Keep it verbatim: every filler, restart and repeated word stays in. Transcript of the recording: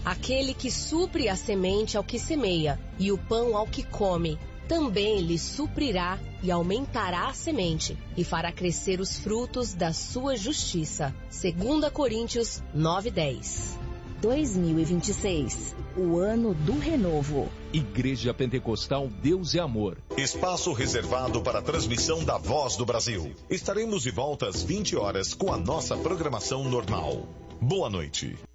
Aquele que supre a semente ao que semeia e o pão ao que come, também lhe suprirá e aumentará a semente e fará crescer os frutos da sua justiça. Segunda Coríntios nove, dez. dois mil e vinte e seis, o ano do renovo. Igreja Pentecostal Deus é Amor. Espaço reservado para a transmissão da Voz do Brasil. Estaremos de volta às vinte horas com a nossa programação normal. Boa noite.